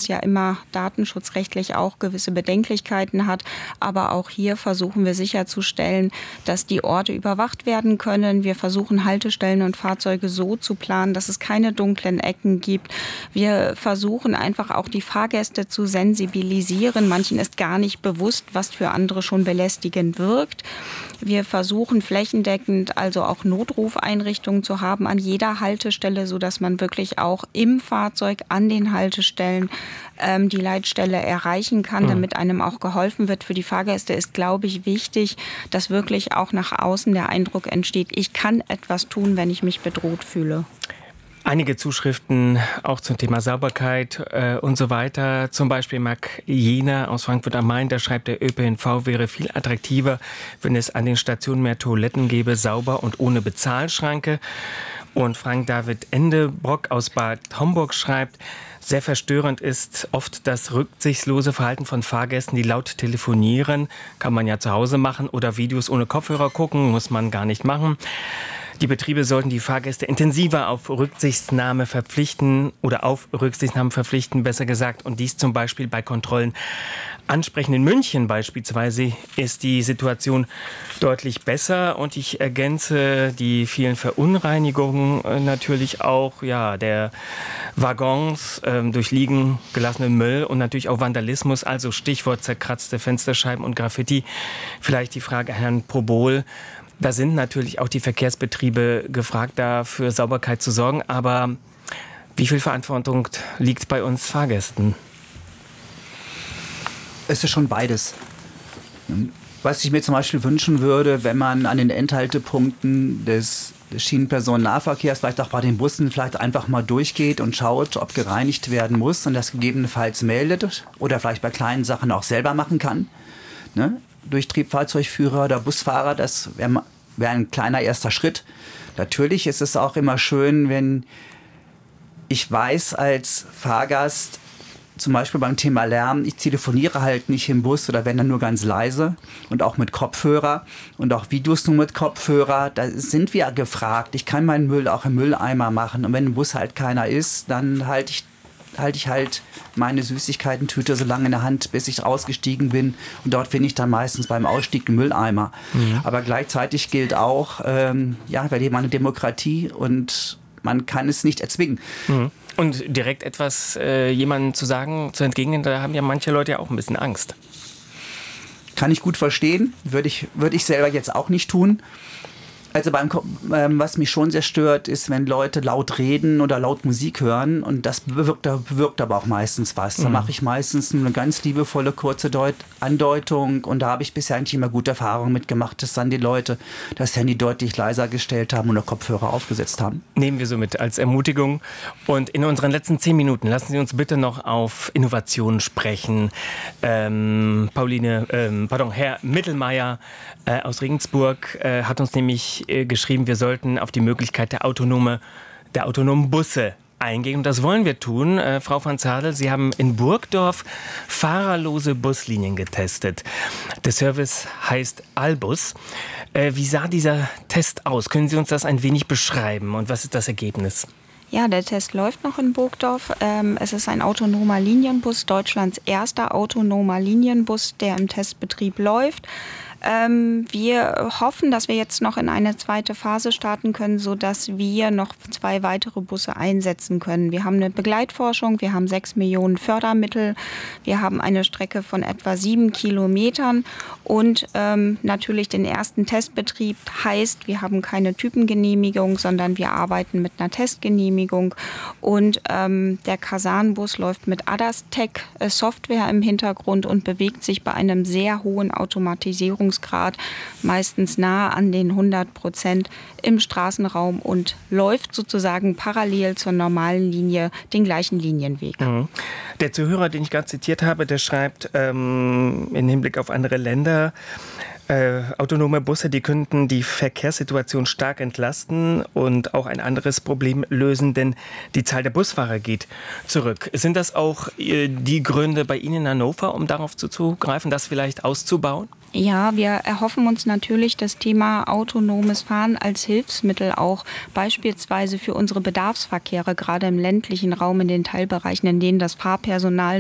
ja immer datenschutzrechtlich auch gewisse Bedenklichkeiten hat. Aber auch hier versuchen wir sicherzustellen, dass die Orte überwacht werden können. Wir versuchen Haltestellen und Fahrzeuge so zu planen, dass es keine dunklen Ecken gibt. Wir versuchen einfach auch die Fahrgäste zu sensibilisieren. Manchen ist gar nicht bewusst, was für andere schon belästigend wirkt. Wir versuchen flächendeckend also auch Notrufeinrichtungen zu haben an jeder Haltestelle, sodass man wirklich auch im Fahrzeug an den Haltestellen die Leitstelle erreichen kann, damit einem auch geholfen wird. Für die Fahrgäste ist, glaube ich, wichtig, dass wirklich auch nach außen der Eindruck entsteht, ich kann etwas tun, wenn ich mich bedroht fühle. Einige Zuschriften auch zum Thema Sauberkeit und so weiter. Zum Beispiel Marc Jena aus Frankfurt am Main, der schreibt, der ÖPNV wäre viel attraktiver, wenn es an den Stationen mehr Toiletten gäbe, sauber und ohne Bezahlschranke. Und Frank David Endebrock aus Bad Homburg schreibt, sehr verstörend ist oft das rücksichtslose Verhalten von Fahrgästen, die laut telefonieren. Kann man ja zu Hause machen oder Videos ohne Kopfhörer gucken, muss man gar nicht machen. Die Betriebe sollten die Fahrgäste intensiver auf Rücksichtnahme verpflichten oder auf Rücksichtnahme verpflichten, besser gesagt. Und dies zum Beispiel bei Kontrollen ansprechen. In München beispielsweise ist die Situation deutlich besser. Und ich ergänze die vielen Verunreinigungen natürlich auch der Waggons durch liegen gelassenen Müll und natürlich auch Vandalismus, also Stichwort zerkratzte Fensterscheiben und Graffiti. Vielleicht die Frage an Herrn Probol. Da sind natürlich auch die Verkehrsbetriebe gefragt, da für Sauberkeit zu sorgen. Aber wie viel Verantwortung liegt bei uns Fahrgästen? Es ist schon beides. Was ich mir zum Beispiel wünschen würde, wenn man an den Endhaltepunkten des Schienenpersonennahverkehrs, vielleicht auch bei den Bussen, vielleicht einfach mal durchgeht und schaut, ob gereinigt werden muss und das gegebenenfalls meldet oder vielleicht bei kleinen Sachen auch selber machen kann. Ne? Durch Triebfahrzeugführer oder Busfahrer, das wäre ein kleiner erster Schritt. Natürlich ist es auch immer schön, wenn ich weiß als Fahrgast, zum Beispiel beim Thema Lärm, ich telefoniere halt nicht im Bus oder wenn dann nur ganz leise und auch mit Kopfhörer und auch Videos nur mit Kopfhörer, da sind wir gefragt. Ich kann meinen Müll auch im Mülleimer machen und wenn im Bus halt keiner ist, dann halte ich halt meine Süßigkeitentüte so lange in der Hand, bis ich ausgestiegen bin. Und dort finde ich dann meistens beim Ausstieg einen Mülleimer. Aber gleichzeitig gilt auch, wir leben eine Demokratie und man kann es nicht erzwingen. Und direkt etwas jemandem zu sagen, zu entgegnen, da haben ja manche Leute ja auch ein bisschen Angst. Kann ich gut verstehen. Würde ich selber jetzt auch nicht tun. Also was mich schon sehr stört, ist, wenn Leute laut reden oder laut Musik hören und das bewirkt aber auch meistens was. Da mache ich meistens eine ganz liebevolle, kurze Andeutung und da habe ich bisher eigentlich immer gute Erfahrungen mitgemacht, dass dann die Leute das Handy deutlich leiser gestellt haben oder Kopfhörer aufgesetzt haben. Nehmen wir so mit als Ermutigung. Und in unseren letzten 10 Minuten lassen Sie uns bitte noch auf Innovationen sprechen. Herr Mittelmeier aus Regensburg hat uns nämlich geschrieben, wir sollten auf die Möglichkeit der autonomen Busse eingehen. Und das wollen wir tun. Frau van Zadel, Sie haben in Burgdorf fahrerlose Buslinien getestet. Der Service heißt Albus. Wie sah dieser Test aus? Können Sie uns das ein wenig beschreiben? Und was ist das Ergebnis? Ja, der Test läuft noch in Burgdorf. Es ist ein autonomer Linienbus, Deutschlands erster autonomer Linienbus, der im Testbetrieb läuft. Wir hoffen, dass wir jetzt noch in eine zweite Phase starten können, sodass wir noch 2 weitere Busse einsetzen können. Wir haben eine Begleitforschung, wir haben 6 Millionen Fördermittel, wir haben eine Strecke von etwa 7 Kilometern und natürlich den ersten Testbetrieb heißt, wir haben keine Typengenehmigung, sondern wir arbeiten mit einer Testgenehmigung und der Kasanbus läuft mit ADAS-Tech Software im Hintergrund und bewegt sich bei einem sehr hohen Automatisierungsgrad, meistens nahe an den 100% im Straßenraum und läuft sozusagen parallel zur normalen Linie den gleichen Linienweg. Der Zuhörer, den ich gerade zitiert habe, der schreibt im Hinblick auf andere Länder, autonome Busse, die könnten die Verkehrssituation stark entlasten und auch ein anderes Problem lösen, denn die Zahl der Busfahrer geht zurück. Sind das auch die Gründe bei Ihnen in Hannover, um darauf zuzugreifen, das vielleicht auszubauen? Ja, wir erhoffen uns natürlich das Thema autonomes Fahren als Hilfsmittel auch beispielsweise für unsere Bedarfsverkehre, gerade im ländlichen Raum, in den Teilbereichen, in denen das Fahrpersonal